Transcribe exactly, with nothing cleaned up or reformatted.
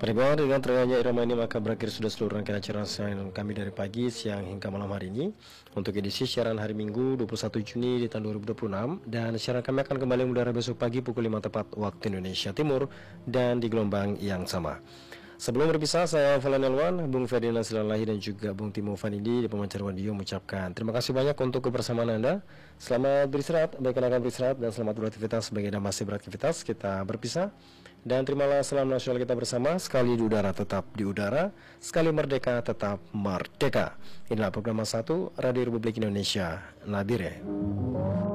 Perkembangan dengan terenggahnya irama ini maka berakhir sudah seluruh rangkaian acara siaran kami dari pagi, siang hingga malam hari ini. Untuk edisi siaran hari Minggu dua puluh satu Juni di tahun dua ribu dua puluh enam, dan siaran kami akan kembali mengudara besok pagi pukul lima tepat waktu Indonesia Timur dan di gelombang yang sama. Sebelum berpisah, saya Falan Elwan, Bung Ferdinand Silalahi dan juga Bung Timo Vanidi di pemancar radio mengucapkan terima kasih banyak untuk kebersamaan Anda. Selamat beristirahat, baikkan akan beristirahat dan selamat beraktivitas bagi Anda masih beraktivitas. Kita berpisah dan terimalah salam nasional kita bersama. Sekali di udara tetap di udara, sekali merdeka tetap merdeka. Inilah program satu Radio Republik Indonesia Nabire.